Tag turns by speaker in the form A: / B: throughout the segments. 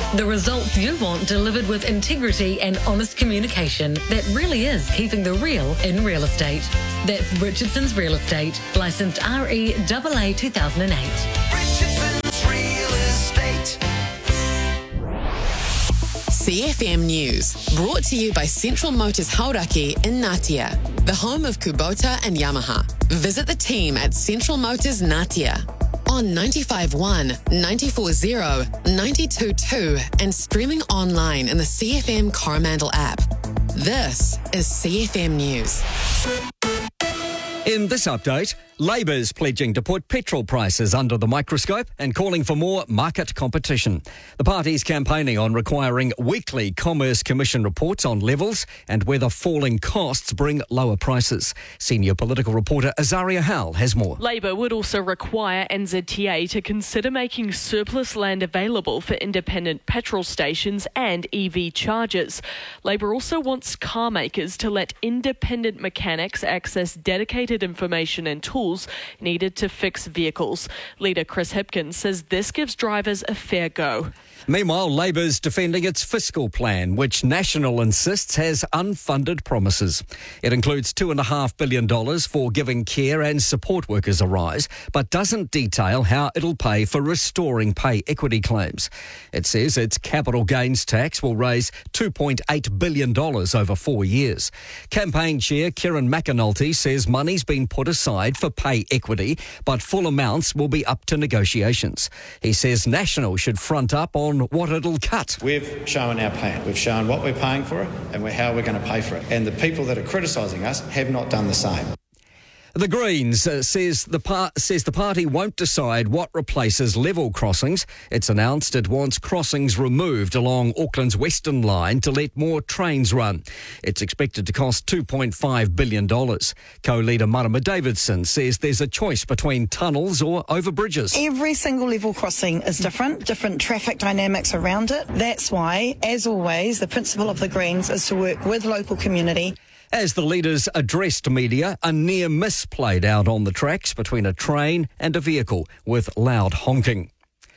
A: The results you want delivered with integrity and honest communication that really is keeping the real in real estate. That's Richardson's Real Estate, licensed REAA 2008.
B: Richardson's Real Estate.
C: CFM News, brought to you by Central Motors Hauraki in Ngatea, the home of Kubota and Yamaha. Visit the team at Central Motors Ngatea on 95.1, 94.0, 92.2 and streaming online in the CFM Coromandel app. This is CFM News.
D: In this update, Labour's pledging to put petrol prices under the microscope and calling for more market competition. The party's campaigning on requiring weekly Commerce Commission reports on levels and whether falling costs bring lower prices. Senior political reporter Azaria Howell has more.
E: Labour would also require NZTA to consider making surplus land available for independent petrol stations and EV chargers. Labour also wants car makers to let independent mechanics access dedicated information and tools needed to fix vehicles. Leader Chris Hipkins says this gives drivers a fair go.
D: Meanwhile, Labour's defending its fiscal plan, which National insists has unfunded promises. It includes $2.5 billion for giving care and support workers a rise, but doesn't detail how it'll pay for restoring pay equity claims. It says its capital gains tax will raise $2.8 billion over 4 years. Campaign chair Kieran McAnulty says money's been put aside for pay equity, but full amounts will be up to negotiations. He says National should front up on what it'll cut.
F: We've shown our plan. We've shown what we're paying for it and how we're going to pay for it. And the people that are criticising us have not done the same.
D: The Greens says the party won't decide what replaces level crossings. It's announced it wants crossings removed along Auckland's Western Line to let more trains run. It's expected to cost $2.5 billion. Co-leader Marama Davidson says there's a choice between tunnels or over bridges.
G: Every single level crossing is different traffic dynamics around it. That's why, as always, the principle of the Greens is to work with local community.
D: As the leaders addressed media, a near miss played out on the tracks between a train and a vehicle with loud honking.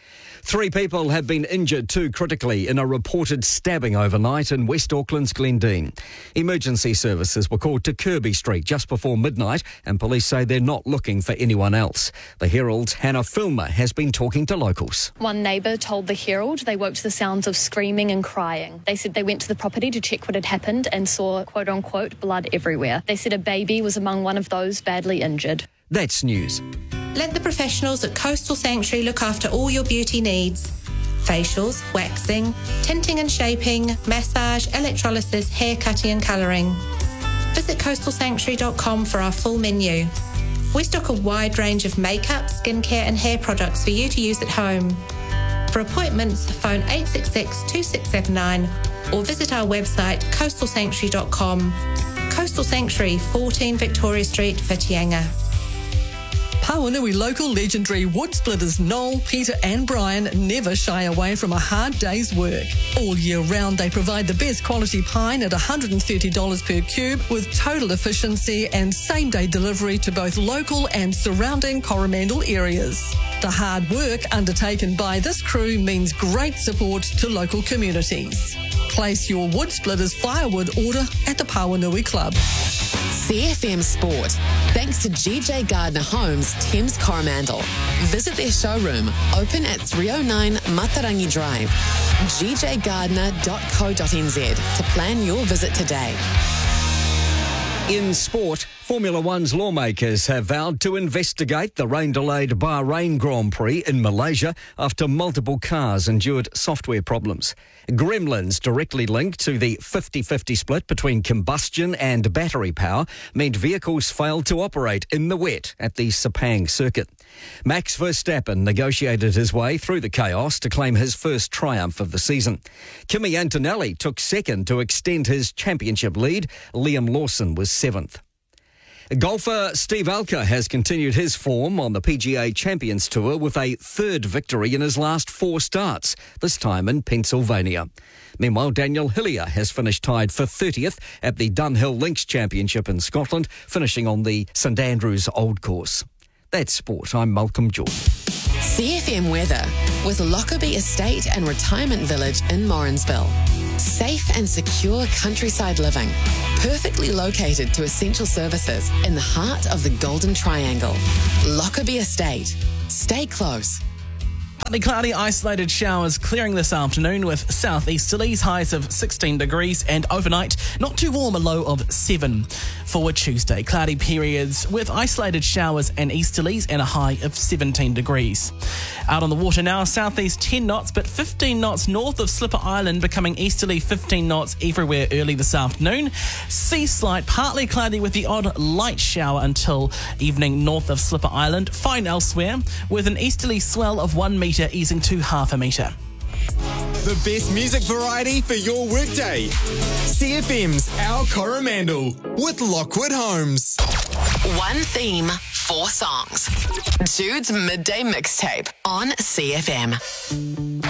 D: 3 people have been injured too critically in a reported stabbing overnight in West Auckland's Glendine. Emergency services were called to Kirby Street just before midnight and police say they're not looking for anyone else. The Herald's Hannah Filmer has been talking to locals.
H: One neighbour told the Herald they woke to the sounds of screaming and crying. They said they went to the property to check what had happened and saw, quote-unquote, blood everywhere. They said a baby was among one of those badly injured.
D: That's news.
I: Let the professionals at Coastal Sanctuary look after all your beauty needs. Facials, waxing, tinting and shaping, massage, electrolysis, hair cutting and colouring. Visit coastalsanctuary.com for our full menu. We stock a wide range of makeup, skincare and hair products for you to use at home. For appointments, phone 866 2679 or visit our website coastalsanctuary.com. Coastal Sanctuary, 14 Victoria Street, Whitianga.
J: Pawanui local legendary wood splitters Noel, Peter and Brian never shy away from a hard day's work. All year round they provide the best quality pine at $130 per cube with total efficiency and same-day delivery to both local and surrounding Coromandel areas. The hard work undertaken by this crew means great support to local communities. Place your wood splitters firewood order at the Pawanui Club.
C: CFM Sport, thanks to GJ Gardner Homes, Thames Coromandel. Visit their showroom, open at 309 Matarangi Drive, gjgardner.co.nz to plan your visit today.
D: In sport, Formula One's lawmakers have vowed to investigate the rain-delayed Bahrain Grand Prix in Malaysia after multiple cars endured software problems. Gremlins, directly linked to the 50-50 split between combustion and battery power, meant vehicles failed to operate in the wet at the Sepang circuit. Max Verstappen negotiated his way through the chaos to claim his first triumph of the season. Kimi Antonelli took second to extend his championship lead. Liam Lawson was seventh. Golfer Steve Alker has continued his form on the PGA Champions Tour with a third victory in his last 4 starts, this time in Pennsylvania. Meanwhile, Daniel Hillier has finished tied for 30th at the Dunhill Links Championship in Scotland, finishing on the St Andrews Old Course. That's sport. I'm Malcolm Jordan.
C: CFM weather with Lockerbie Estate and Retirement Village in Morrinsville. Safe and secure countryside living, perfectly located to essential services in the heart of the Golden Triangle. Lockerbie Estate. Stay close.
K: Partly cloudy, isolated showers clearing this afternoon with southeasterlies, highs of 16 degrees, and overnight not too warm, a low of 7. For Tuesday, cloudy periods with isolated showers and easterlies and a high of 17 degrees. Out on the water now, southeast 10 knots, but 15 knots north of Slipper Island, becoming easterly 15 knots everywhere early this afternoon. Sea slight, partly cloudy with the odd light shower until evening north of Slipper Island. Fine elsewhere, with an easterly swell of 1 metre easing to half a metre.
L: The best music variety for your workday. CFM's Our Coromandel with Lockwood Homes.
C: One theme, 4 songs. Jude's Midday Mixtape on CFM.